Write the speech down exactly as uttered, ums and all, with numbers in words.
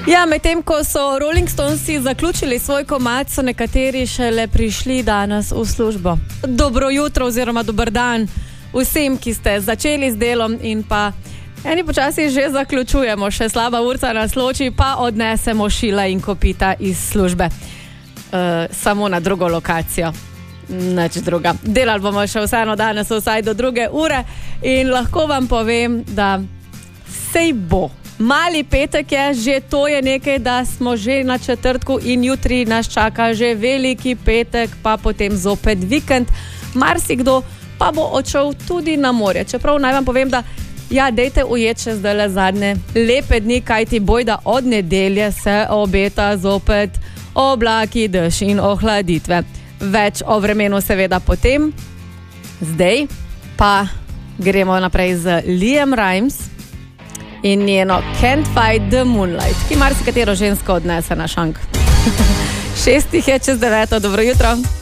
Ja, medtem ko so Rolling Stonesi zaključili svoj komad, so nekateri šele prišli danes v službo. Dobro jutro oziroma dober dan vsem, ki ste začeli z delom in pa eni počasi že zaključujemo, še slaba urca nas loči, pa odnesemo šila in kopita iz službe. Uh, samo na drugo lokacijo. Nič druga. Delali bomo še vseeno danes vsaj do druge ure in lahko vam povem, da sej bo. Mali petek je, že to je nekaj, da smo že na četrtku in jutri nas čaka že veliki petek, pa potem zopet vikend. Marsikdo pa bo odšel tudi na morje. Čeprav naj vam povem, da ja, dejte ujeti še zdaj le zadnje lepe dni, kajti bojda od nedelje se obeta zopet oblaki, dež in ohladitve. Več o vremenu seveda potem. Zdaj pa gremo naprej z Liam Rimes in njeno Can't Fight the Moonlight, ki marsikatero žensko odnese na šank. Šestih je čez deveto, dobro jutro.